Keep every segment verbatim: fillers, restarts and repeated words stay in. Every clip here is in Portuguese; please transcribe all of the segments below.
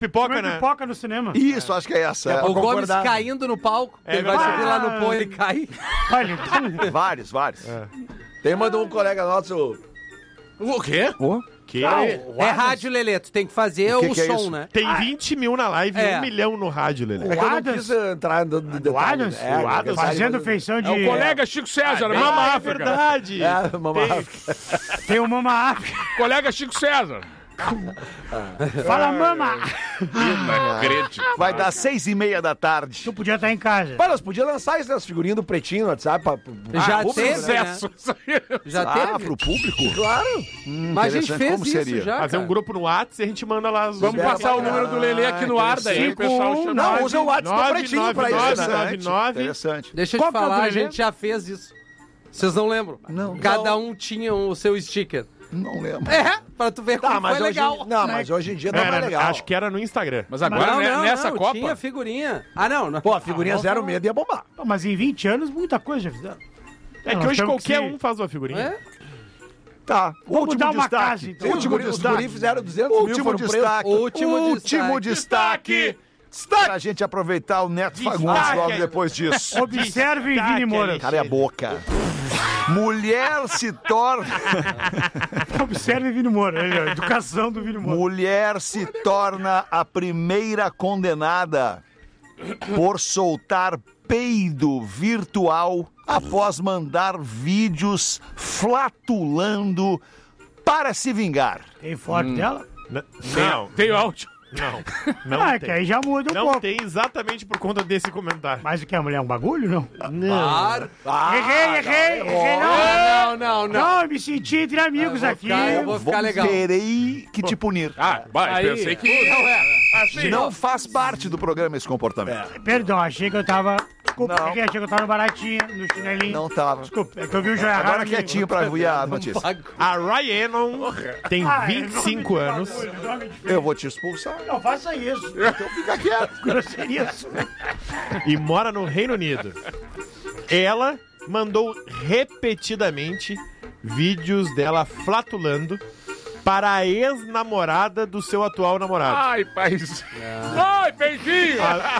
Pipoca, né? Pipoca no cinema. Isso, acho que é essa. É. O Gomes caindo no palco. É ele vai verdade. subir lá no pô, ele cai. Olha, então... Vários, vários. É. Tem uma de um colega nosso. O quê? Oh. Que? É rádio, Lelê. Tu tem que fazer O o, que que é som, isso? né? Tem vinte mil na live e É. um milhão no rádio, Lelê. É que eu não Adams? quis entrar no no O detalhe. Adams? É, O Adams Fazendo fez... feição de... É o colega Chico César, Ah, Mama é África. verdade. É, Mama Tem- África. Tem o Mama África. Colega Chico César. Fala, Mama! Inacreditável. Vai dar seis e meia da tarde. Tu podia estar em casa. Mas nós podíamos lançar isso nas figurinhas do Pretinho no WhatsApp. Pra, pra, Já público, teve, né? né? Sucesso. Já Ah, teve? pro público? Claro. Hum, Mas a gente interessante. fez Como isso seria? já, Fazer um cara. grupo no WhatsApp e a gente manda lá as... Vamos É, passar o cara. número do Lelê aqui no ar, daí o pessoal chama. Não, usa o WhatsApp do Pretinho pra isso, né? nove nove Interessante. Deixa eu te Qual que é o falar, do a Lelê? gente já fez isso. Vocês não lembram? Não. Cada um tinha o seu sticker. Não lembro. É, pra tu ver Tá, como mas foi hoje, legal. não, mas hoje em dia não é Era, mais legal. acho que era no Instagram. Mas agora, Não, né, não, nessa não, Copa... tinha figurinha. Ah, não. não. Pô, a figurinha Ah, zero vamos medo ia bombar. Pô, mas em vinte anos, muita coisa já fizeram. É que nós hoje temos qualquer que- um faz uma figurinha. É? Tá, Vamos último dar uma destaque. casa, então. Último Os guri- os destaque. guri fizeram duzentos mil, Último foram presos. destaque. Último Último destaque. destaque. Pra gente aproveitar o Neto Fagundes Destaque logo aí. depois disso. Observe Destaque Vini Moura. aí. Cara, é a boca. Mulher se torna... Observe Vini Moura. Aí, ó, educação do Vini Moura. Mulher se torna a primeira condenada por soltar peido virtual após mandar vídeos flatulando para se vingar. Tem foto dela? N- Não, Tem áudio. não. Não Ah, tem. que aí já muda um Não pouco. tem exatamente por conta desse comentário. Mas o que? A mulher é um bagulho? Não. Claro. errei, errei, errei. Não, Não, não, não. não, eu me senti entre amigos Eu vou aqui. ficar- eu vou ficar legal. Terei que te punir. Ah, vai, Aí. pensei que... Não é. Assim, Não faz parte do programa esse comportamento. Perdão, achei que eu tava... Desculpa, Não. achei que eu tava no baratinho, no chinelinho. Não tava. Desculpa, é que eu vi o joia Agora raro. quietinho pra ver a notícia. A Ryanon tem vinte e cinco anos. Eu vou te expulsar. Não faça isso. Então fica quieto. Grosseria isso. E mora no Reino Unido. Ela mandou repetidamente vídeos dela flatulando para a ex-namorada do seu atual namorado. Ai, paz. Ai, beijinho.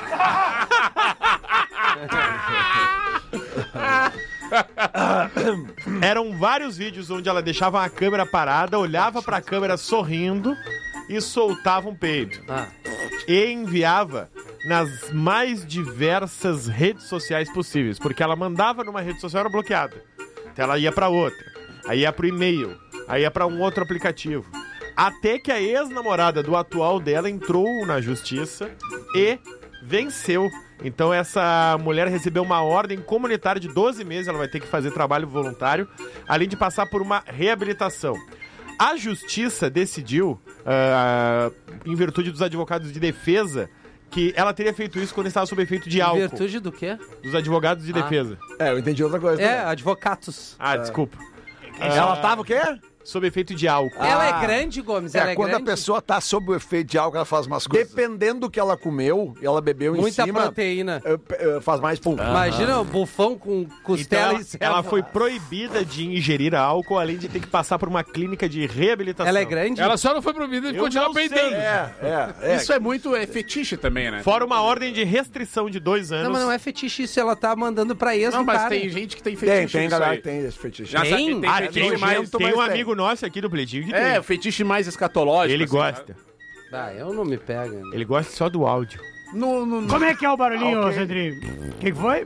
Eram vários vídeos onde ela deixava a câmera parada, olhava para a câmera sorrindo e soltava um peido. Ah. E enviava nas mais diversas redes sociais possíveis, porque ela mandava numa rede social, era bloqueada. Então ela ia para outra, aí ia pro e-mail, aí ia para um outro aplicativo. Até que a ex-namorada do atual dela entrou na justiça e venceu. Então essa mulher recebeu uma ordem comunitária de doze meses, ela vai ter que fazer trabalho voluntário, além de passar por uma reabilitação. A justiça decidiu, uh, em virtude dos advogados de defesa, que ela teria feito isso quando estava sob efeito de Em álcool. virtude do quê? Dos advogados de Ah. defesa. É, eu entendi outra coisa. É, também. advocatos. Ah, desculpa. Ela tava o quê? Sob efeito de álcool. Ela é grande, Gomes? Ela É, é quando grande? a pessoa tá sob o efeito de álcool, ela faz umas coisas. Dependendo do que ela comeu, ela bebeu em Muita cima... proteína. eh, eh, faz mais pum. Imagina o bufão com Então costela ela, e serva. ela foi proibida de ingerir álcool, além de ter que passar por uma clínica de reabilitação. Ela é grande? Ela só não foi proibida de Eu continuar não sei. peidando. É, é, é. Isso é muito é fetiche também, né? Fora uma ordem de restrição de dois anos. Não, mas não é fetiche isso, ela tá mandando pra ex Não, do mas cara. tem gente que tem fetiche Tem, tem nisso galera aí. que tem esse fetiche. Já sabe que Tem? tem Ah, fetiche tem, mais... nojento, tem mas um tem. amigo nosso aqui do Pletinho que É, tem. fetiche mais escatológico. Ele assim, gosta. Ah, eu não me pego. né? Ele gosta só do áudio. No, no, no... Como é que é o barulhinho, Ok. Sandrinho? O que, que foi?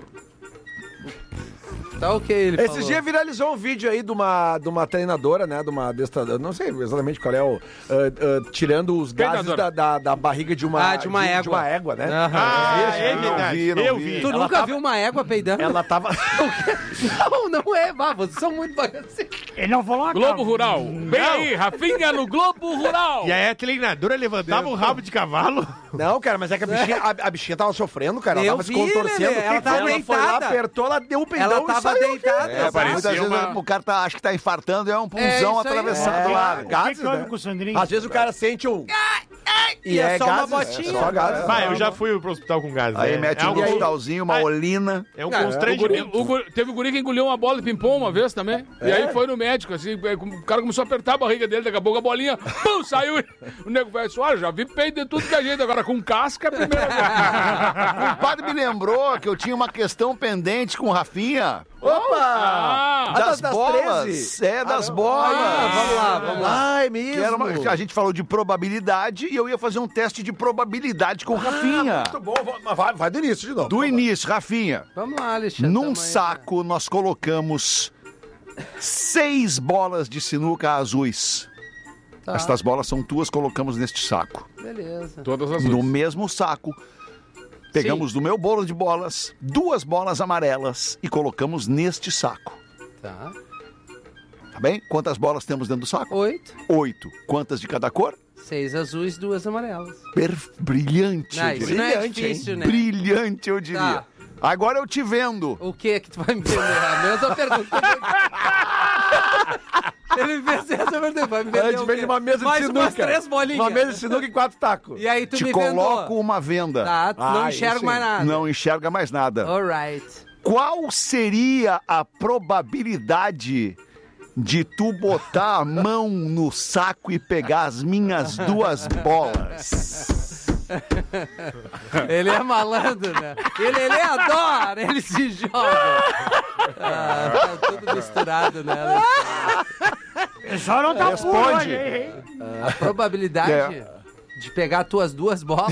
Tá ok, ele Esses falou. dias viralizou um vídeo aí de uma, de uma treinadora, né? De uma adestradora, não sei exatamente qual é o. ah, ah, tirando os gases Treinadora. da, da, da barriga de uma, Ah, de uma égua. De uma égua, né? Aham. Ah, Esse, é não verdade. vi, não eu vi. vi. Tu Ela nunca tava- viu uma égua peidando? Ela tava. Não, não é, vá, vocês são muito bagaceiros. Ele não falou uma Globo calma. Rural. Vem aí, Rafinha no Globo Rural. E aí a treinadora levantava o rabo de cavalo. Não, cara, mas é que a bichinha, a, a bichinha tava sofrendo, cara. Ela Eu tava vi, se contorcendo. Lelê, ela tava ela foi lá, deitada. apertou, ela deu um peidão Ela e tava saiu. deitada. É, exato. parecia Muitas vezes uma- o cara tá, acha que tá infartando e é um É punzão isso aí, atravessado é. lá. O que, Gases, que houve né? com o Sandrinho? Às vezes o cara sente um. E é só uma gases, botinha. É só gases. Vai, eu já fui pro hospital com gases. Aí é, mete é um algo- hospitalzinho, uma Ai, olina. É um Cara, o guri, constrangimento. o guri- teve o guri que engoliu uma bola de ping-pong uma vez também. E aí foi no médico, assim, o cara começou a apertar a barriga dele, daqui a pouco a bolinha, pum, saiu. O nego velho disse, olha, já vi peito de tudo que a gente, agora com casca é a primeira vez. O padre me lembrou que eu tinha uma questão pendente com o Rafinha. Opa! Ah, Das, das bolas. treze? É, das Ah, não. bolas. Ah, vamos lá, vamos lá. Ai, Que mesmo. era uma- a gente falou de probabilidade e eu ia fazer um teste de probabilidade com o Rafinha. Muito bom, vou- mas vai, vai do início de novo. Do início, Rafinha. Vamos lá, Alexandre. Num tamo aí, saco nós colocamos seis bolas de sinuca azuis. Tá. Estas bolas são tuas, colocamos neste saco. Beleza. todas as No luzes. mesmo saco, pegamos do meu bolo de bolas duas bolas amarelas e colocamos neste saco. Tá. Tá bem? Quantas bolas temos dentro do saco? Oito. Oito. Quantas de cada cor? Seis azuis, duas amarelas. Per- Brilhante, Não, eu isso diria. não é Brilhante, difícil, né? Brilhante, eu diria. Tá. Agora eu te vendo. O que que tu vai me vender? A mesma pergunta. Ele me fez essa pergunta. Vai me A vender gente o vende quê? uma mesa de Mais sinuca. umas três bolinhas. Uma mesa de sinuca e quatro tacos. E aí tu Te me coloco vendou. uma venda. Tá, tu não Ah, enxerga isso mais aí. nada. Não enxerga mais nada. Alright. Qual seria a probabilidade de tu botar a mão no saco e pegar as minhas duas bolas? Ele é malandro, né? Ele, ele adora, ele se joga. Ah, tá tudo misturado, né? Só não tá puro Responde. hoje, hein? A probabilidade É. de pegar tuas duas bolas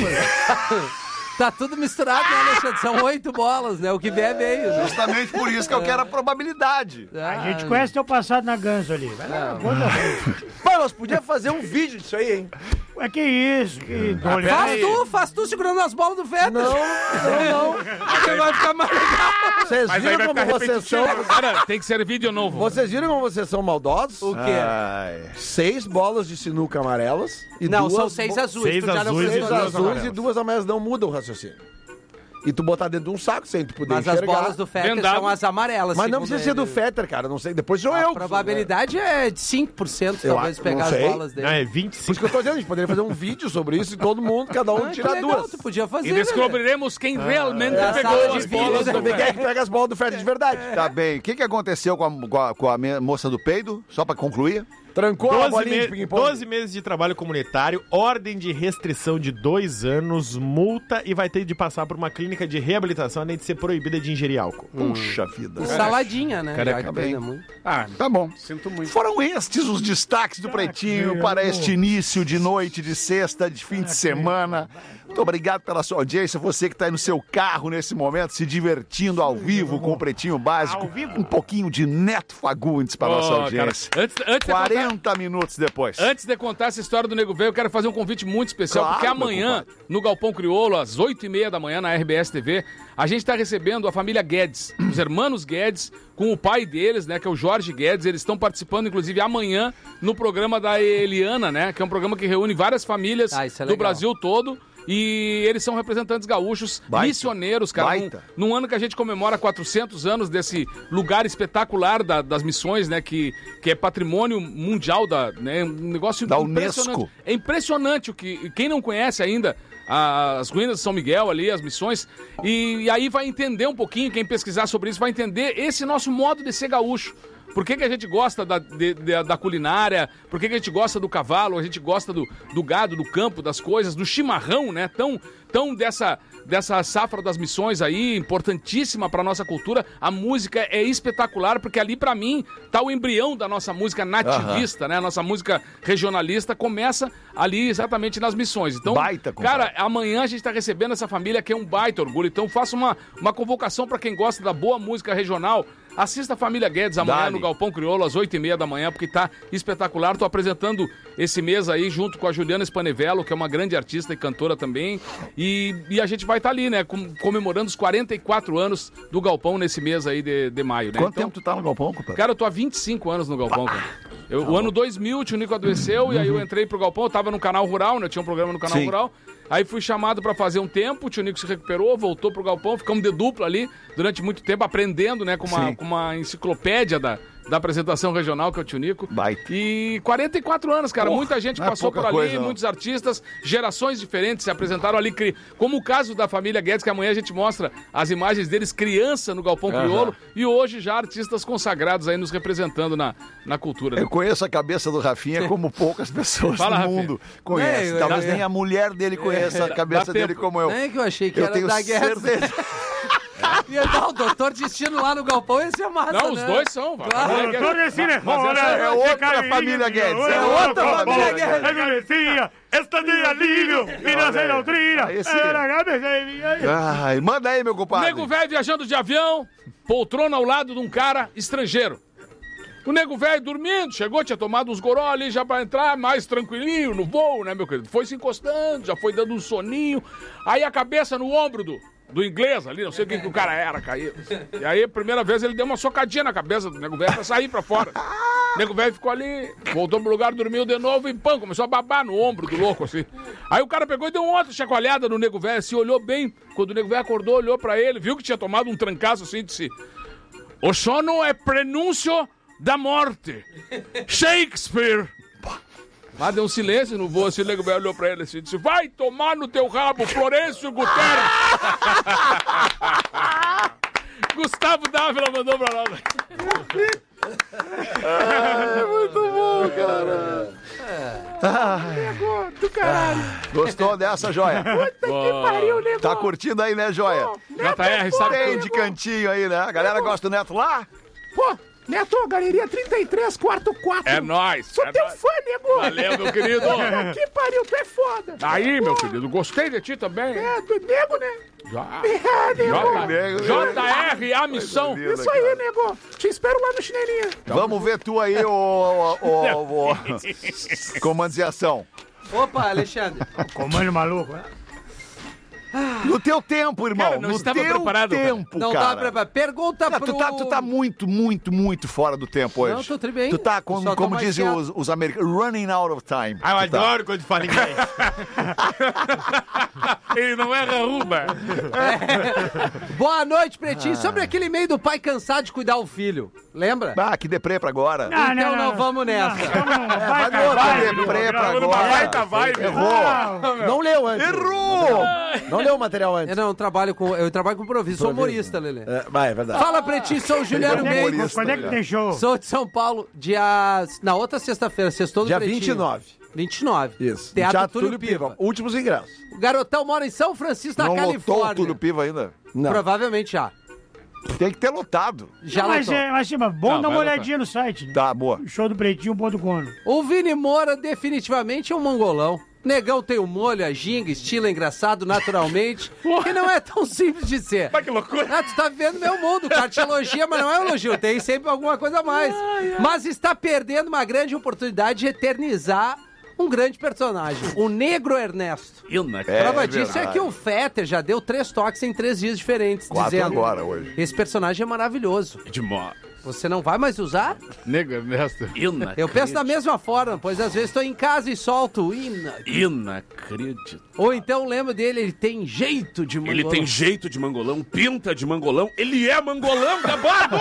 tá tudo misturado, né, Alexandre? São oito bolas, né? O que vier veio, né? Justamente por isso que eu quero a probabilidade. A gente conhece teu passado na Ganso ali. Vai lá, conta. Mas nós podíamos fazer um vídeo disso aí, hein? É que isso, que dole. Faz tu, faz tu segurando as bolas do Fetter. Não, não, não. Porque vai ficar mais legal. Vocês Mas aí viram vai como ficar vocês são... repetitivo. Cara, tem que ser vídeo novo. Vocês viram como vocês são maldosos? O quê? Ai. Seis bolas de sinuca amarelas e Não, duas são seis bo- azuis. Seis tu já não azuis e fez Seis duas azuis amarelas. e duas amarelas não mudam o raciocínio. E tu botar dentro de um saco sem tu poder Mas as enxergar. bolas do Fetter Vendado. são as amarelas. Mas não segundo precisa ser do ele. Fetter, cara. Não sei. Depois sou A eu. probabilidade é de cinco por cento, Eu talvez, acho- pegar não as sei. bolas dele. Não, é vinte e Por isso cinco. que eu tô dizendo, a gente poderia fazer um vídeo sobre isso e todo mundo, cada um Ah, que tirar legal, duas. tu podia fazer, E né? descobriremos quem realmente é a pegou sala de as vídeo, bolas né? do Saber quem é que pega as bolas do Fetter de verdade. Tá bem. O que, que aconteceu com a, com a- com a me- moça do peido? Só pra concluir. Trancou a doze, bolinha de me- ping-pong. doze meses de trabalho comunitário, ordem de restrição de dois anos, multa e vai ter de passar por uma clínica de reabilitação além de ser proibida de ingerir álcool. Puxa vida. E saladinha, né? Careca Já que bem. treina muito. Ah, Tá bom. sinto muito. Foram estes os destaques do Pretinho para este início de noite, de sexta, de fim de semana. Muito obrigado pela sua audiência. Você que está aí no seu carro nesse momento, se divertindo ao vivo com o Pretinho Básico. Ao vivo. Um pouquinho de Neto Fagundes para a nossa Ó, cara, audiência. antes, antes, de contar, quarenta minutos depois. antes de contar essa história do Nego Velho, eu quero fazer um convite muito especial, Claro, porque meu amanhã, compadre. no Galpão Crioulo, às oito e meia da manhã, na R B S T V, a gente está recebendo a família Guedes, os irmãos Guedes, com o pai deles, né, que é o Jorge Guedes. Eles estão participando, inclusive, amanhã, no programa da Eliana, né, que é um programa que reúne várias famílias Ah, isso é do legal. Brasil todo. E eles são representantes gaúchos, Baita. missioneiros, cara. Num, Baita. num ano que a gente comemora quatrocentos anos desse lugar espetacular da- das missões, né? Que, que é patrimônio mundial, da, né, um negócio Da impressionante. Unesco. É impressionante o que... Quem não conhece ainda a- as ruínas de São Miguel ali, as missões, e, e aí vai entender um pouquinho, quem pesquisar sobre isso vai entender esse nosso modo de ser gaúcho. Por que, que a gente gosta da, de- de- da culinária? Por que, que a gente gosta do cavalo? A gente gosta do, do gado, do campo, das coisas, do chimarrão, né? Tão, tão dessa, dessa safra das missões aí, importantíssima para nossa cultura. A música é espetacular, porque ali, para mim, tá o embrião da nossa música nativista, né? A nossa música regionalista começa ali exatamente nas missões. Então, Baita, compadre. cara, amanhã a gente está recebendo essa família que é um baita orgulho. Então, faça uma, uma convocação para quem gosta da boa música regional. Assista a Família Guedes amanhã Dale. no Galpão Crioulo, às oito e meia da manhã, porque tá espetacular. Tô apresentando esse mês aí junto com a Juliana Spanevello, que é uma grande artista e cantora também. E, e a gente vai estar ali, né, com- comemorando os quarenta e quatro anos do Galpão nesse mês aí de, de maio, né? Quanto Então, tempo tu tá no galpão, compadre? cara, eu tô há vinte e cinco anos no Galpão, cara. Eu, o ano dois mil, o tio Nico adoeceu, e aí eu entrei pro Galpão, eu tava no Canal Rural, né? Eu tinha um programa no Canal Sim. Rural. Aí fui chamado pra fazer um tempo, o tio Nico se recuperou, voltou pro Galpão, ficamos de dupla ali durante muito tempo, aprendendo, né? Com uma, Sim. com uma enciclopédia da, da apresentação regional, que é o Tunico. Baita. E quarenta e quatro anos, cara. Porra, muita gente não é passou pouca por ali, coisa, não. muitos artistas, gerações diferentes se apresentaram ali. cri- Como o caso da família Guedes, que amanhã a gente mostra as imagens deles criança no Galpão Crioulo. E hoje já artistas consagrados aí nos representando na, na cultura. Eu conheço a cabeça do Rafinha como poucas pessoas Fala, no Rafinha. mundo conhecem. É, Talvez é. nem a mulher dele conheça a cabeça Dá dele tempo. como eu. Não é que eu achei que Eu era tenho da guerra. certeza. Ia dar o doutor Destino lá no galpão, ia ser massa, Não, os né? dois são. vai. Claro. Família Guedes. Doutor Destino, Mas olha, essa é outra família Guedes, é outra família Guedes. É que decía, esta de alivio e não se doutrina. Aí sim. Era a cabeça. Ai, manda aí, meu compadre. Nego velho viajando de avião, poltrona ao lado de um cara estrangeiro. O nego velho dormindo, chegou, tinha tomado uns goró ali já pra entrar mais tranquilinho no voo, né, meu querido? Foi se encostando, já foi dando um soninho. Aí a cabeça no ombro do, do inglês ali, não sei o que, que o cara era, caiu. E aí, primeira vez, ele deu uma socadinha na cabeça do nego velho pra sair pra fora. O nego velho ficou ali, voltou pro lugar, dormiu de novo e pão, começou a babar no ombro do louco, assim. Aí o cara pegou e deu uma outra chacoalhada no nego velho, assim, olhou bem. Quando o nego velho acordou, olhou pra ele, viu que tinha tomado um trancaço assim e disse: o sono é prenúncio da morte. Shakespeare. Lá deu um silêncio no voo, assim, o nego velho olhou pra ele assim e disse: vai tomar no teu rabo, Florencio Guterres. Gustavo Dávila mandou pra nós. É muito bom, cara. Do caralho. Gostou dessa, Joia? Puta que pariu, nego. Tá curtindo aí, né, Joia? J R, sabe Tem tudo. de cantinho aí, né? A galera gosta do Neto lá? Pô, Neto, galeria trinta e três, quarto quatro. É nóis. Sou é teu nóis. fã, nego. Valeu, meu querido. Puta que pariu, tu é foda. Aí, meu querido, gostei de ti também. É, do nego, né? Já. É, nego. Nego. J R, a missão. Isso aí, nego. Te espero lá no chinelinha. Vamos ver tu aí, ô, ô, ô, ô, comandos de ação. Opa, Alexandre. Comando maluco, né? No teu tempo, irmão. Cara, não no estava teu preparado, cara. tempo, Não cara. dá pra... Pergunta Cara, pro... tu, tá, tu tá muito, muito, muito fora do tempo hoje. Não, tô tri bem. Tu tá, com, Só tô como mais dizem quieto. os, os americanos, running out of time. Ah, eu Tu tá. adoro quando fala inglês. Ele não erra uma. Boa noite, Pretinho. Sobre aquele e-mail do pai cansado de cuidar o filho. Lembra? Ah, que deprê pra agora. Não, Então não vamos nessa. Não, não, vai, vai outro vai, deprê pra Tava numa agora. baita vibe. Errou. Não leu antes. Errou! Não leu o material Eu antes. não trabalho com... Eu trabalho com improviso. Sou humorista, Lelê. É, vai, é verdade. Fala, Pretinho. Sou o Juliano Ele é Mendes. humorista. Quando é que tem show? Sou de São Paulo. Dia... Na outra sexta-feira. Sextou do Dia Pretinho. vinte e nove. vinte e nove. Isso. Teatro, Túlio Piva. Últimos ingressos. O garotão mora em São Francisco, na Não lotou Califórnia. o Túlio Piva ainda? Não. Provavelmente já. Tem que ter lotado. Já mas, lotou. é, mas sim, mas bom Não, dar uma vai lotar. olhadinha no site. Né? Tá, boa. show do pretinho ponto com. O Vini Moura definitivamente é um mongolão. Negão tem o molho, a ginga, estilo engraçado naturalmente, que não é tão simples de ser. Mas que loucura. Ah, tu tá vivendo meu mundo, o cara te elogia, mas não é um elogio, tem sempre alguma coisa a mais. Mas está perdendo uma grande oportunidade de eternizar um grande personagem, o Negro Ernesto. É, Prova disso é verdade. que o Fetter já deu três toques em três dias diferentes, Quatro dizendo... agora, hoje. Esse personagem é maravilhoso. Demais. Você não vai mais usar? Nego Ernesto. Eu penso da mesma forma, pois às vezes estou em casa e solto o ina. Inacreditável. Ou então lembro dele, ele tem jeito de mangolão. Ele tem jeito de mangolão, pinta de mangolão, ele é mangolão da barba!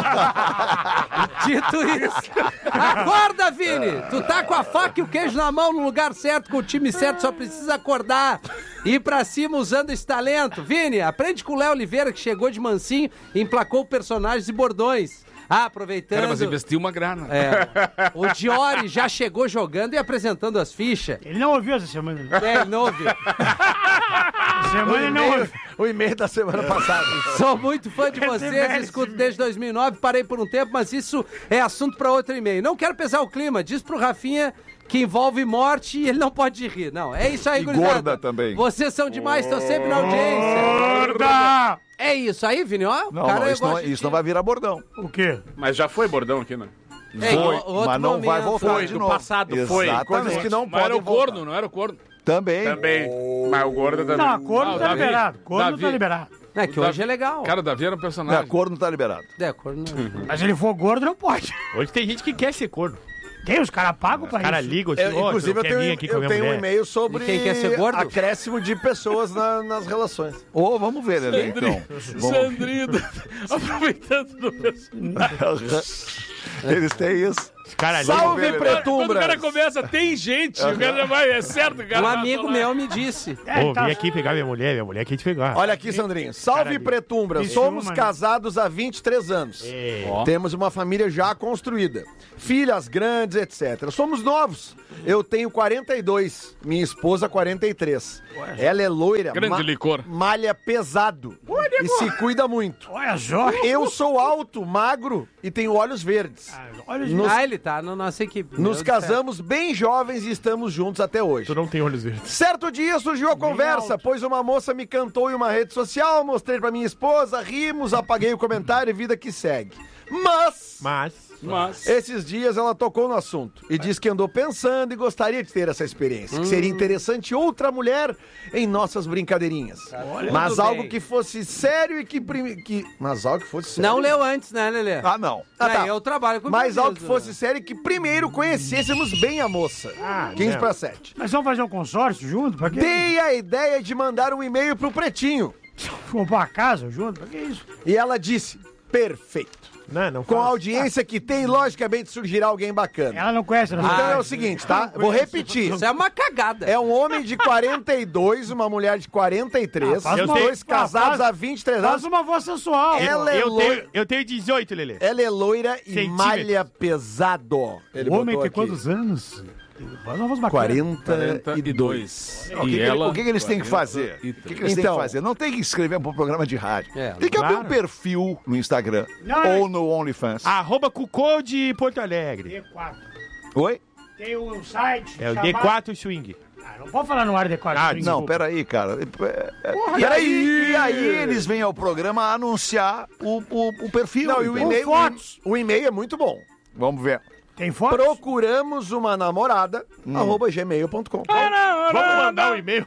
Dito isso, acorda, Vini! Tu tá com a faca e o queijo na mão no lugar certo, com o time certo, só precisa acordar. Ir pra cima usando esse talento. Vini, aprende com o Léo Oliveira, que chegou de mansinho e emplacou personagens e bordões. Ah, aproveitando... Cara, mas investiu uma grana. É, o Diori já chegou jogando e apresentando as fichas. Ele não ouviu essa semana. É, ele não ouviu. Essa semana ele não ouviu. O e-mail da semana passada. Sou muito fã de Esse vocês, velho, escuto esse desde dois mil e nove, parei por um tempo, mas isso é assunto pra outro e-mail. Não quero pesar o clima, diz pro Rafinha que envolve morte e ele não pode rir. Não, é isso aí, E gurizada. gorda também. Vocês são demais, estão sempre na audiência. Gorda! É isso aí, Vini, ó. Não, cara, não, eu isso, não, gosto de isso ti. não vai virar bordão. O quê? Mas já foi bordão aqui, né? É, em Foi, outro mas não vai momento. voltar Foi, de do novo. passado, foi. Exatamente. Coisas que não Mas era podem o voltar. corno, não era o corno. Também. Também. Mas o gordo também. Não, corno Ah, o tá Davi. liberado. Corno Davi. tá liberado. É que hoje é legal. Cara, Davi era um personagem. Não, corno tá liberado. É, corno não. Mas se ele for gordo, não pode. Hoje tem gente que quer ser corno. Tem, os caras pagam pra O cara isso. liga, Eu, tipo, inclusive, eu quer vir tenho, aqui com a eu minha tenho um mulher. e-mail sobre E quem quer ser gordo? acréscimo de pessoas na- nas relações. Ô, vamos ver, Lelê, então. Vamos- Sandrino. Aproveitando do personagem. Eles têm isso. Cara, ali, Salve, ver, Quando o cara Pretumbras! começa, tem gente, o cara já vai, é certo, cara. Um vai amigo falar. meu me disse. É, Ô, tá- vim aqui pegar minha mulher, minha mulher quer te pegar. Olha aqui, Sandrinho. Salve, Caralho. Pretumbras. Isso, Somos mano. casados há vinte e três anos. É. Ó. Temos uma família já construída. Filhas grandes, etcétera. Somos novos. Eu tenho quarenta e dois. Minha esposa, quarenta e três. Ela é loira. Grande licor. Malha pesado. E se cuida muito. Olha só. Eu sou alto, magro e tenho olhos verdes. Olha os... Nos- Ah, ele tá na nossa equipe. Nos Meu Deus do céu. casamos bem jovens e estamos juntos até hoje. Tu não tem olhos verdes. Certo dia surgiu a conversa, alto. pois uma moça me cantou em uma rede social, mostrei pra minha esposa, rimos, apaguei o comentário e vida que segue. Mas, Mas... Mas... esses dias ela tocou no assunto e disse que andou pensando e gostaria de ter essa experiência, que seria interessante outra mulher em nossas brincadeirinhas. Mas Tudo algo bem. que fosse sério e que, prime- que... Mas algo que fosse sério. Não leu antes, né, Lelê? Ah, não. Ah, tá. Aí eu trabalho com Mas algo que improviso, fosse sério e que primeiro conhecêssemos bem a moça. Ah, quinze não. para sete. Mas vamos fazer um consórcio junto? Pra quê? Dei a ideia de mandar um e-mail pro Pretinho. Comprar uma casa junto? Pra que isso? E ela disse, perfeito. Não, não Com a fala. audiência que tem, logicamente surgirá alguém bacana. Ela não conhece. Não Então sabe. é o seguinte, tá? Vou repetir. Isso é uma cagada. É um homem de quarenta e dois, uma mulher de quarenta e três, Ah, faz os uma- dois ah, casados faz- há vinte e três Faz anos. uma voz sensual. Ela é Eu loira. tenho, eu tenho dezoito, Lelê. Ela é loira e Centímetros. malha pesado. Ele O homem botou tem aqui. quantos anos? Faz uma voz bacana. quarenta e dois. O que, que- o que que eles têm que fazer? O que, que eles têm Então. que fazer? Não tem que escrever para um programa de rádio. É, tem que abrir claro. um perfil no Instagram Não, é- ou no OnlyFans. Arroba Cucô de Porto Alegre. D quatro. Oi? Tem um site. É o chamado- D quatro Swing. Ah, não pode falar no ar D quatro. Ah, Swing, Não, desculpa. peraí, cara. É, é, e, aí, e aí eles vêm ao programa anunciar o, o, o perfil. Não, e o então. e-mail, fotos. o e-mail é muito bom. Vamos ver. Tem foto? Procuramos uma namorada, Hum. arroba gmail ponto com. Vamos mandar um e-mail.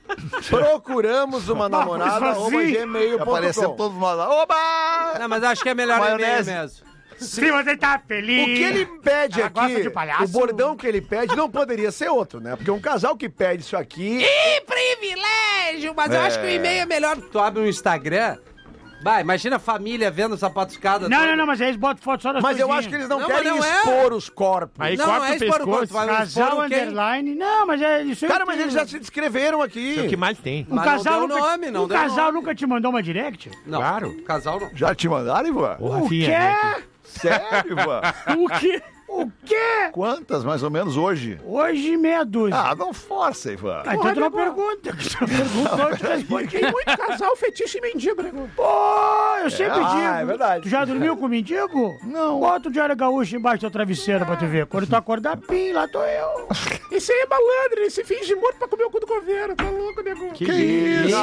Procuramos uma namorada, Mas arroba vazio. gmail ponto Apareceu com. todos nós lá. Oba! Não, mas acho que é melhor e-mail Maionese. mesmo. Sim, mas ele tá feliz. O que ele pede Ela gosta aqui, de palhaço. o bordão que ele pede não poderia ser outro, né? Porque um casal que pede isso aqui... Que privilégio! Mas eu acho que o e-mail é melhor. Tu abre um Instagram. Vai, imagina a família vendo essa patuscada. Não, toda. não, não, mas eles botam foto só das Mas eu coisinhas. acho que eles não, Não, querem mas não é. expor os corpos. Aí Não, corta não é o expor o pescoço. corpo, vai Casal expor o quê? underline. Não, mas é isso aí. Cara, mas eles já se descreveram aqui. É o que mais tem. Um Mas casal não deu nunca, nome, não um deu casal nome. nunca te mandou uma direct? Não, Claro. casal não. Já te mandaram, Ivan? Ô, O Rafinha, quê? né? Sério, Ivan? O quê? O quê? Quantas, mais ou menos, hoje? Hoje meia dúzia. Ah, não força, Ivan. Ah, então tu não pergunta. Tu não perguntou, eu te respondi. Tem muito casal fetiche mendigo, né? Pô, eu sempre Ah, digo. é verdade. Tu já dormiu com mendigo? Não. Bota o Diário Gaúcho embaixo do teu travesseiro pra tu ver. Quando tu acordar, pim, lá tô eu. Esse aí é malandro, esse finge morto pra comer o cu do governo. Tá louco, nego? Que, isso?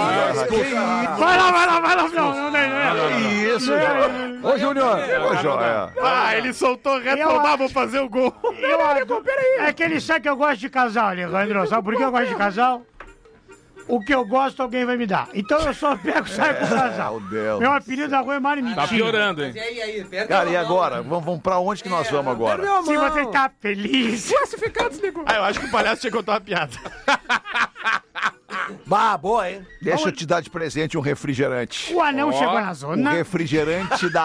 Vai lá, vai lá, vai lá. Não, não, não, não. Que isso, Ivan? Ô, Júnior. Ô, joia. Ah, ele soltou retomar, vou fazer o gol. Eu, é que ele sabe que eu gosto de casal, Alejandro. Sabe por que eu gosto de casal? O que eu gosto, alguém vai me dar. Então eu só pego e saio com o casal. Meu Deus. Meu apelido da rua é Marmitinha. Tá piorando, hein? E aí, aí, perdeu Cara, e a mão, agora? né? Vamos, vamos pra onde que nós vamos agora? Perdeu a Se mão. você tá feliz. Classificados, nego. Ah, eu acho que o palhaço tinha que contar uma piada. Bah, boa, hein? Deixa eu te dar de presente um refrigerante. O anão chegou na Um zona. refrigerante da...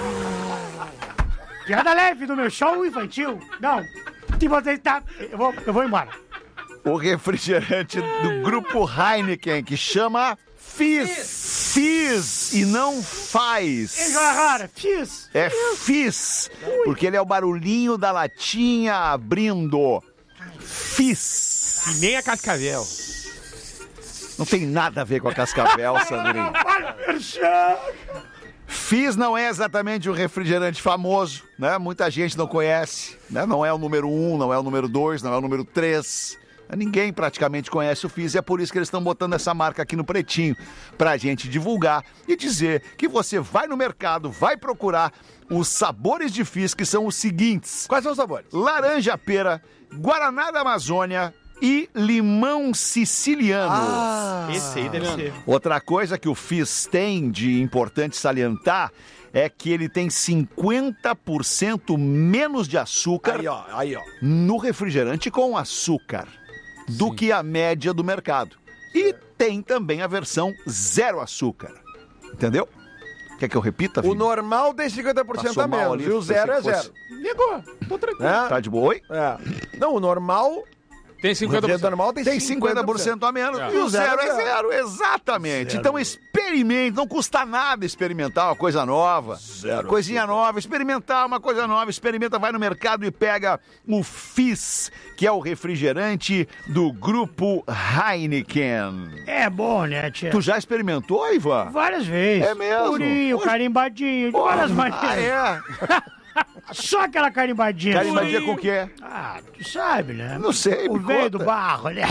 Piada leve do meu show infantil. Não. Se você tá... Eu vou, eu vou embora. O refrigerante do grupo Heineken, que chama Fizz. Fizz e não faz. Ei, galera, fiz. É Fizz, porque ele é o barulhinho da latinha abrindo. Fizz. E nem a Cascavel. Não tem nada a ver com a Cascavel, Sandrinho. Olha, merchan. Fizz não é exatamente um refrigerante famoso, né? Muita gente não conhece, né? Não é o número um, não é o número dois, não é o número três. Ninguém praticamente conhece o Fizz e é por isso que eles estão botando essa marca aqui no Pretinho, pra gente divulgar e dizer que você vai no mercado, vai procurar os sabores de Fizz, que são os seguintes: Quais são os sabores? laranja pera, guaraná da Amazônia e limão siciliano. Esse aí deve ser. Outra coisa que o Fizz tem de importante salientar é que ele tem cinquenta por cento menos de açúcar Aí, ó, aí, ó. no refrigerante com açúcar do que a média do mercado. E tem também a versão zero açúcar. Entendeu? Quer que eu repita, O filho? normal tem cinquenta por cento Passou a mal menos ali, e o zero é pensei que zero. Negou. Tô tranquilo. É? Tá de boa? Oi? É. Não, o normal... Tem O cinquenta por cento. normal tem, Tem cinquenta por cento a menos É. e o zero é zero, exatamente. Então experimente, não custa nada experimentar uma coisa nova. Zero. Coisinha nova, experimentar uma coisa nova. Experimenta, vai no mercado e pega o Fizz, que é o refrigerante do grupo Heineken. É bom, né, tia? Tu já experimentou, Ivan? Várias vezes. É mesmo? Purinho, Poxa. carimbadinho, de várias Ah, maneiras. é? Só aquela carimbadinha. Carimbadinha com o quê? Ah, tu sabe, né? Não sei, O me velho conta. do barro, né?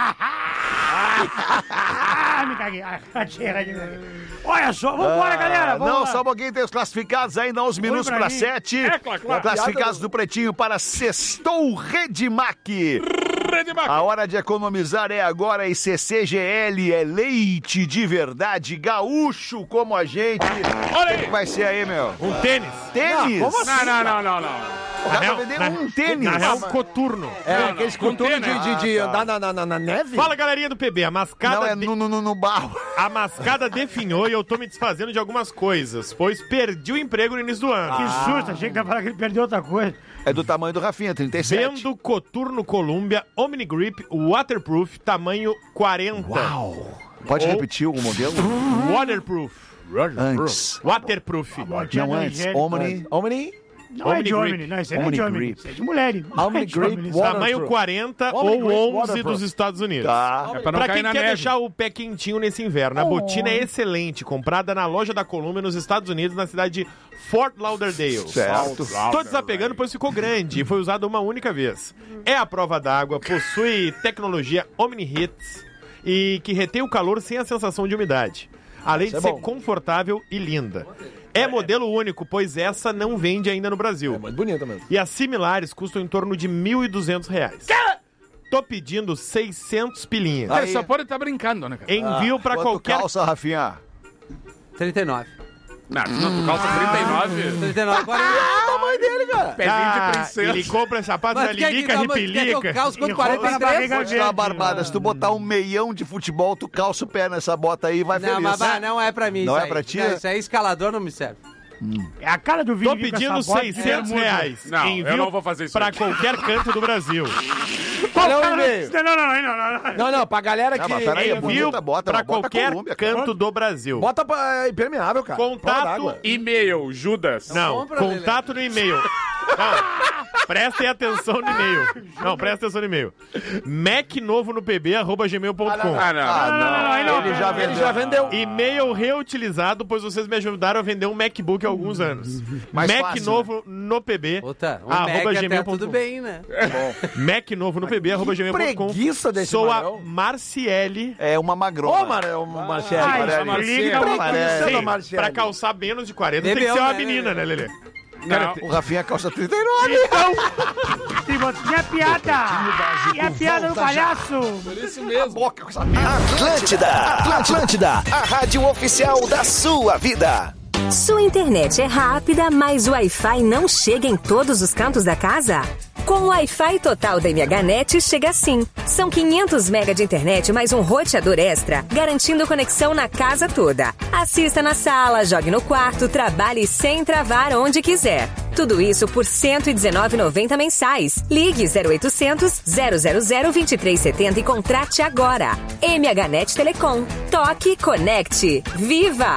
Ah, me caguei. Ah, caguei, caguei. Olha só, vambora, Ah, galera. Vamos não, lá. só um pouquinho, tem os classificados ainda, onze minutos pra para mim. sete. É, claro, claro. Classificados do Pretinho para Sextou Redmac. Redmac. A hora de economizar é agora e C C G L é leite de verdade, gaúcho como a gente. Olha O que aí. vai ser aí, meu? Um tênis. Tênis? como assim? Não, não, não, não, não. O cara Na vai real- vender um tênis. Na real, um coturno. É, Não, aqueles não, coturnos contêiner. de, de, de Ah, tá. andar na, na, na, na neve? Fala, galerinha do P B. A mascada, Não, é de- no, no, no, no barro. a mascada definhou e eu tô me desfazendo de algumas coisas, pois perdi o emprego no início do ano. Que susto, achei que ia falar que ele perdeu outra coisa. É do tamanho do Rafinha, trinta e sete. Vendo Coturno Columbia Omni Grip Waterproof, tamanho quarenta. Uau. Pode Ou- repetir o modelo? Waterproof. Antes. Waterproof. Botinha Não da antes. higiene. Omni. Omni? Não é de Omni homem, Grip. não, isso aí não é Omni de homem. Grip. Isso é de mulher. não Omni é de Grip homem, isso. Water- Tamanho quarenta Omni ou Grip onze Waterproof. dos Estados Unidos. Tá. É pra não Pra cair quem na quer neve. deixar o pé quentinho nesse inverno, a botina é excelente, comprada na loja da Columbia nos Estados Unidos, na cidade de Fort Lauderdale. Certo. Tô desapegando, pois ficou grande e foi usado uma única vez. É a prova d'água, possui tecnologia Omni Hits e que retém o calor sem a sensação de umidade. Além de Isso é ser bom. confortável e linda. É modelo único, pois essa não vende ainda no Brasil. É muito bonita mesmo. E as similares custam em torno de mil e duzentos reais. Tô pedindo seiscentos pilinhas. Cara, só pode estar brincando, né, cara? Envio pra Quanto qualquer... calça, Rafinha? trinta e nove. Não, não, tu calça trinta e nove. trinta e nove, quarenta. o tamanho dele, cara. Pezinho de Ah, princesa. ele compra sapato da Mas quer que, Lilica, calma, quer que eu Ripilica. calço quanto E roupa na quarenta e três? barriga Vou te dar uma verde. barbada. Se tu botar um meião de futebol, tu calça o pé nessa bota aí e vai Não, feliz. mas bah, não é pra mim Não isso é aí. pra ti? Não, isso aí escalador não me serve. É a cara do Tô vídeo. pedindo seiscentos reais. Não, eu Envio não vou fazer isso pra aí. qualquer canto do Brasil. Olha o e-mail. Não, não, não, não, não, não. Não, não, pra galera Não, que... mas peraí, é Envio bonita, bota, pra bota qualquer Colômbia, cara. canto do Brasil. Bota pra impermeável, cara. Prova Contato d'água. E-mail, Judas. Não, compra, contato no e-mail. Não, prestem atenção no e-mail. Não, prestem atenção no e-mail. mac novo no pb arroba gmail ponto com. Ah, não. Ah, não, não, não, não, não, ele já não, vendeu. Ele já vendeu. E-mail reutilizado, pois vocês me ajudaram a vender um MacBook há alguns anos. Mais Mac fácil, novo no pb Puta, um arroba mega até gmail ponto tudo com. bem, né? Mac novo no pb arroba gmail ponto com. preguiça desse Sou Marão. a Marciele. É uma magrona. Ô, Marcelo, Marcelo. Ai, Marcelo. Marcelo. Que preguiça Marcelo. da Marcelo. Pra calçar menos de quarenta tem que Bebeu, ser uma né, menina, né, Lelê? Não. O Rafinha calça trinta e nove. Se você tinha piada. E a piada do palhaço. Isso mesmo. Boca com essa merda. Atlântida, Atlântida, a rádio oficial da sua vida. Sua internet é rápida, mas o Wi-Fi não chega em todos os cantos da casa? Com o Wi-Fi total da M H Net chega assim. São quinhentos megabytes de internet mais um roteador extra, garantindo conexão na casa toda. Assista na sala, jogue no quarto, trabalhe sem travar onde quiser. Tudo isso por cento e dezenove reais e noventa centavos mensais. Ligue zero oitocentos, zero zero zero, vinte e três setenta e contrate agora. M H Net Telecom. Toque, conecte. Viva!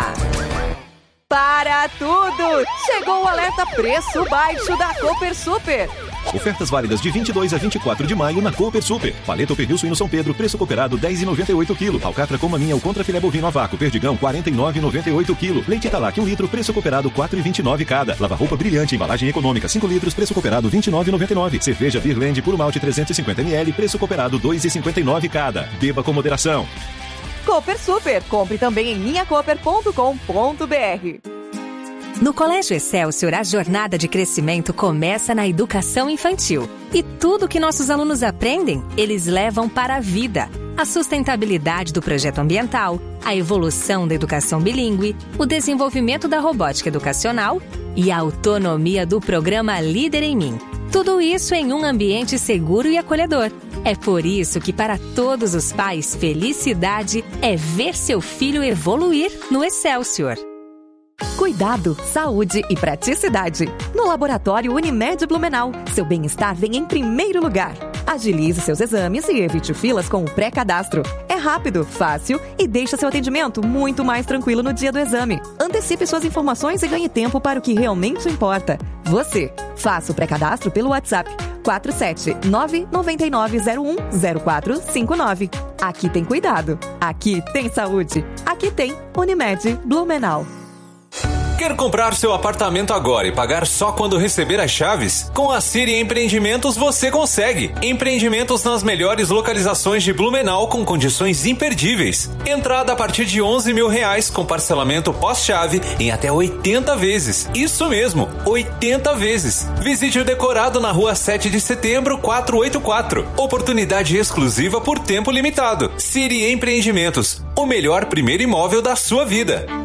Para tudo! Chegou o alerta preço baixo da Cooper Super. Ofertas válidas de vinte e dois a vinte e quatro de maio na Cooper Super. Paleta ou pernil suíno São Pedro, preço cooperado dez reais e noventa e oito quilo. Alcatra com maminha ou contra filé bovino a vácuo, perdigão quarenta e nove reais e noventa e oito quilo. Leite Italac um litro, preço cooperado quatro reais e vinte e nove cada. Lava-roupa brilhante, embalagem econômica cinco litros, preço cooperado vinte e nove reais e noventa e nove. Cerveja Beerland puro malte trezentos e cinquenta mililitros, preço cooperado dois reais e cinquenta e nove cada. Beba com moderação. Cooper Super. Compre também em minha cooper ponto com ponto br. No Colégio Excelsior, a jornada de crescimento começa na educação infantil. E tudo que nossos alunos aprendem, eles levam para a vida. A sustentabilidade do projeto ambiental, a evolução da educação bilíngue, o desenvolvimento da robótica educacional e a autonomia do programa Líder em Mim. Tudo isso em um ambiente seguro e acolhedor. É por isso que, para todos os pais, felicidade é ver seu filho evoluir no Excelsior. Cuidado, saúde e praticidade. No Laboratório Unimed Blumenau, seu bem-estar vem em primeiro lugar. Agilize seus exames e evite filas com o pré-cadastro. É rápido, fácil e deixa seu atendimento muito mais tranquilo no dia do exame. Antecipe suas informações e ganhe tempo para o que realmente importa. Você. Faça o pré-cadastro pelo WhatsApp quatro sete nove nove nove zero um zero quatro cinco nove. Aqui tem cuidado. Aqui tem saúde. Aqui tem Unimed Blumenau. Quer comprar seu apartamento agora e pagar só quando receber as chaves? Com a Siri Empreendimentos você consegue. Empreendimentos nas melhores localizações de Blumenau com condições imperdíveis. Entrada a partir de onze mil reais com parcelamento pós-chave em até oitenta vezes. Isso mesmo, oitenta vezes. Visite o decorado na rua sete de setembro, quatrocentos e oitenta e quatro. Oportunidade exclusiva por tempo limitado. Siri Empreendimentos, o melhor primeiro imóvel da sua vida.